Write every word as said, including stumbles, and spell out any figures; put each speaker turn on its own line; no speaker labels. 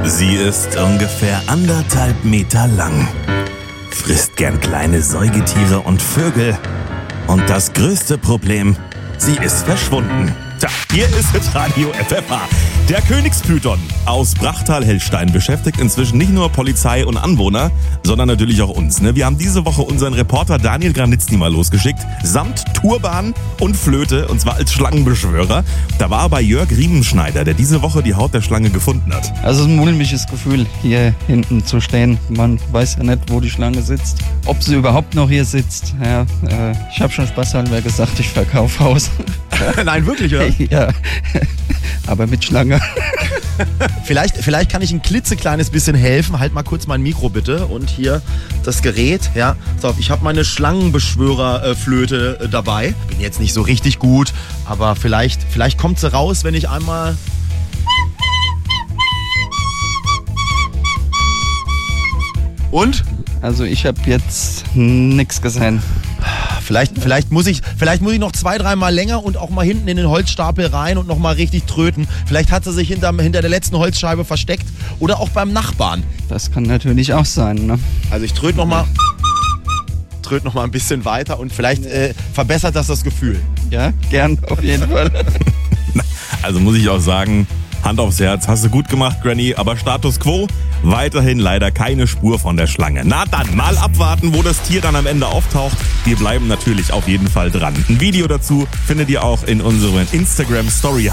Sie ist ungefähr anderthalb Meter lang, frisst gern kleine Säugetiere und Vögel. Und das größte Problem, sie ist verschwunden. Tja, hier ist Hitradio F F H. Der Königspython aus Brachtal-Hellstein beschäftigt inzwischen nicht nur Polizei und Anwohner, sondern natürlich auch uns. Ne? Wir haben diese Woche unseren Reporter Daniel Granitzny mal losgeschickt, samt Turban und Flöte, und zwar als Schlangenbeschwörer. Da war aber Jörg Riemenschneider, der diese Woche die Haut der Schlange gefunden hat.
Also es ist ein mulmiges Gefühl, hier hinten zu stehen. Man weiß ja nicht, wo die Schlange sitzt, ob sie überhaupt noch hier sitzt. Ja, äh, ich habe schon spaßhalber gesagt, ich verkaufe Haus.
Nein, wirklich, oder?
Ja, aber mit Schlange.
Vielleicht, vielleicht kann ich ein klitzekleines bisschen helfen. Halt mal kurz mein Mikro bitte und hier das Gerät. Ja, so, ich habe meine Schlangenbeschwörerflöte äh, dabei. Bin jetzt nicht so richtig gut, aber vielleicht, vielleicht kommt sie raus, wenn ich einmal... Und?
Also ich habe jetzt nichts gesehen.
Vielleicht, vielleicht, muss ich, vielleicht muss ich noch zwei, dreimal länger und auch mal hinten in den Holzstapel rein und noch mal richtig tröten. Vielleicht hat sie sich hinter, hinter der letzten Holzscheibe versteckt oder auch beim Nachbarn.
Das kann natürlich auch sein, ne?
Also ich tröte noch mal, tröte noch mal ein bisschen weiter und vielleicht äh, verbessert das das Gefühl.
Ja, gern, auf jeden Fall.
Also muss ich auch sagen, Hand aufs Herz, hast du gut gemacht, Granny, aber Status Quo, weiterhin leider keine Spur von der Schlange. Na dann, mal abwarten, wo das Tier dann am Ende auftaucht. Wir bleiben natürlich auf jeden Fall dran. Ein Video dazu findet ihr auch in unseren Instagram-Story